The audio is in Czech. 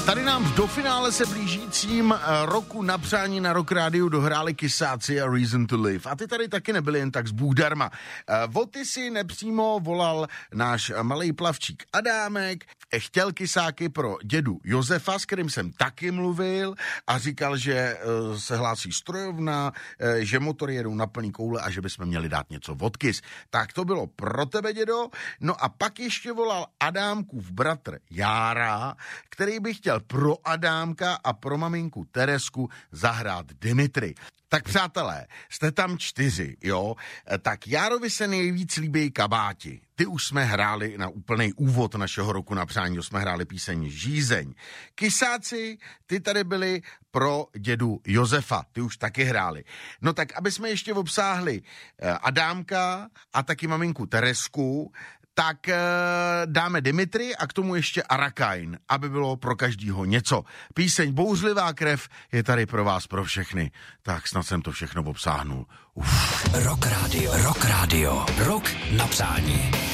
Tady nám do finále se blížícím roku na přání na Rock Rádiu dohráli Kysáci a Reason to Live. A ty tady taky nebyli jen tak z Bůh darma. O ty si nepřímo volal náš malej plavčík Adámek, chtěl Kysáky pro dědu Josefa, s kterým jsem taky mluvil a říkal, že se hlásí strojovna, že motory jedou na plný koule a že bychom měli dát něco od Kys. Tak to bylo pro tebe, dědo. No a pak ještě volal Adámkův bratr Jára, který by chtěl pro Adámka a pro maminku Teresku zahrát Dimitri. Tak přátelé, jste tam 4, jo? Tak Járovi se nejvíc líbí kabáti. Ty už jsme hráli na úplný úvod našeho roku na přání, jsme hráli píseň Žízeň. Kysáci, ty tady byli pro dědu Josefa, ty už taky hráli. No tak, aby jsme ještě obsáhli Adámka a taky maminku Teresku, tak dáme Dimitri a k tomu ještě Arakain, aby bylo pro každýho něco. Píseň Bouřlivá krev je tady pro vás, pro všechny. Tak snad jsem to všechno obsáhnul. Rock Radio. Rock na přání.